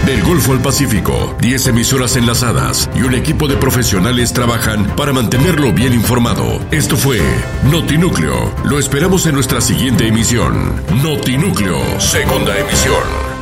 Del Golfo al Pacífico, 10 emisoras enlazadas y un equipo de profesionales trabajan para mantenerlo bien informado. Esto fue Notinúcleo. Lo esperamos en nuestra siguiente emisión. Notinúcleo, segunda emisión.